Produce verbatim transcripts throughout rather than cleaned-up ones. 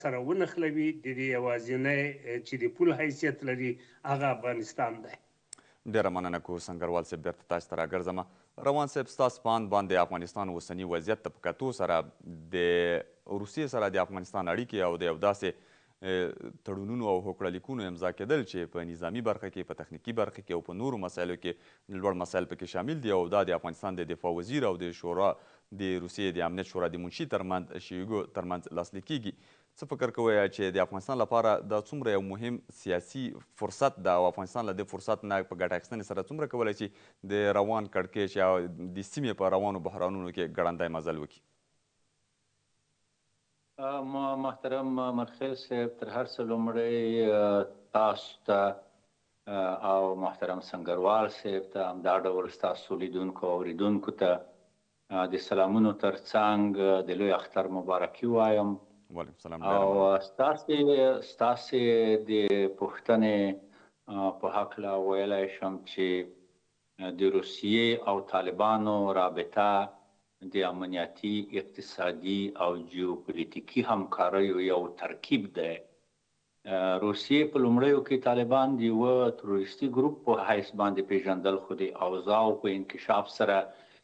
سره ونښلوي د دې یوازینی چې د پول حیثیت لري هغه افغانستان دی. ډېره مننه کو سنګروال صاحب، بېرته تاسو ته راګرځم. روان صاحب، ستاسو په اند باندې افغانستان اوسني وضعیت ته په کتو سره د روسیې سره د افغانستان اړیکې او د یو داسې تړونونو او هوکړه امضا کېدل چې په نظامي برخه کې، په تخنیکي برخه کې او په نورو مسایلو کې لوړ مسایل پکې شامل دي، او دا د افغانستان د دفاع وزیر او د شورا د روسیې د امنیت شورا د منشي ترمنځ شویګو ترمنځ لاسلیک کیږي. څه فکر کوئ چې د افغانستان لپاره دا څومره یو مهم سیاسي فرصت ده او افغانستان له دې فرصت نه په ګټه اخیستنې سره څومره کولی شي د روان کړکېچ یا د سیمې په روانو بحرانونو کې ګړندی مزل وکړي؟ محترم مرخیل صاحب، تر هر څه لومړی تاسو ته او محترم سنګروال صاحب ته همدا ډول ستاسو لیدونکو او اورېدونکو ته د سلامونو تر څنګ د لوی اختر مبارکي وایم. او ستاسې ستاسې د پوښتنې په هکله ویلی شم چې د روسیې او طالبانو رابطه د امنیتي، اقتصادي او جیوپولیټیکي همکاریو یو ترکیب دی. روسیې په لومړیو کې طالبان د یوه تروریستي ګروپ په حیث باندې پیژندل، خو د اوضاعو په انکشاف سره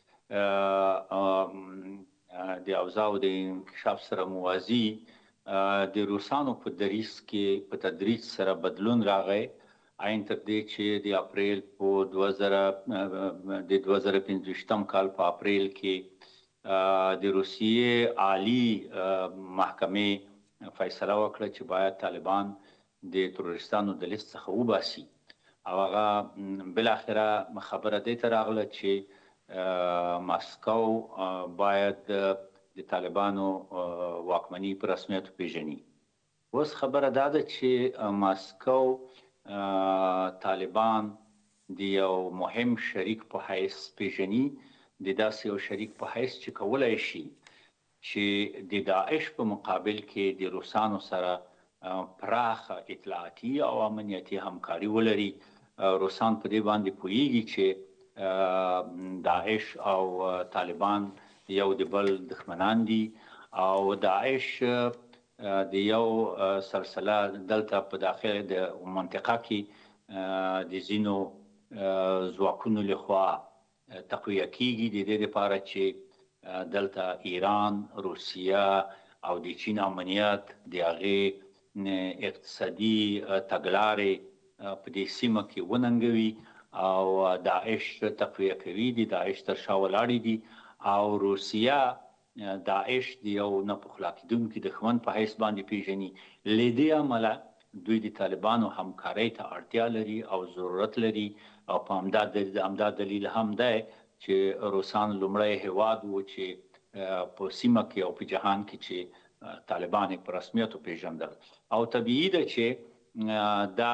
د اوضاعو د انکشاف سره موازي د روسانو په دریځ کې په تدریج سره بدلون راغی، عین تر دې چې د اپریل په دوه زره د دوه زره پنځه ویشتم کال په اپریل کې د روسیې عالي محکمې فیصله وکړه چې باید طالبان د تروریستانو د لیست څخه وباسي، او هغه بالاخره خبره دې ته راغله چې ماسکو باید د طالبانو واکمني په رسمیت وپېژني. اوس خبره دا ده چې ماسکو طالبان د یو مهم شریک په حیث پیژني، د داسې یو شریک په حیث چې کولی شي چې د داعش په مقابل کې د روسانو سره پراخه اطلاعاتي او امنیتي همکاري ولري. روسان په دې باندې پوهیږي چې داعش او طالبان یو د بل دښمنان دي، او داعش د یو سلسله دلته په داخل د منطقه کې د ځینو ځواکونو لخوا تقویه کیږي د دې لپاره چې دلته ایران، روسیه او د چین امنیت د هغې اقتصادي تګلارې په دې سیمه کې وننګوي او داعش تقویه کوي، د داعش تر شا ولاړې دي، او روسیه داعش د یو نه پخلا کېدونکي دښمن په حیث باندې پیژني. له دې امله دوی د طالبانو همکارۍ ته اړتیا لري او ضرورت لري، او په همدا دلیل هم دی چې روسان لومړی هیواد و چې په سیمه کې او په جهان کې چې طالبان په رسمیت وپېژندل. او طبیعي ده چې دا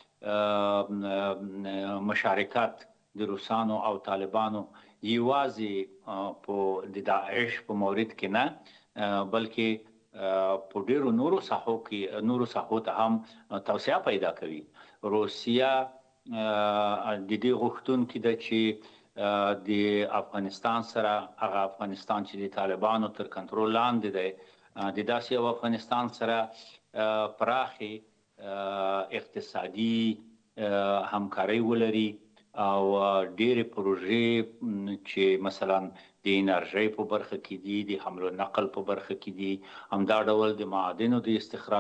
مشارکت د روسانو او طالبانو یوازې په د داعش په مورد کې نه، بلکې په ډېرو نورو ساحو کې نورو ساحو ته هم توسعه پیدا کوي. روسیه د دې غوښتونکې ده چې د افغانستان سره، هغه افغانستان چې د طالبانو تر کنټرول لاندې دی، د داسې یو افغانستان سره پراخې اقتصادي همکارۍ ولري او ډېرې پروژې چې مثلا د انرژۍ په برخه کې دي، د حمل و نقل په برخه کې دي، همدا ډول د معادنو د استخراج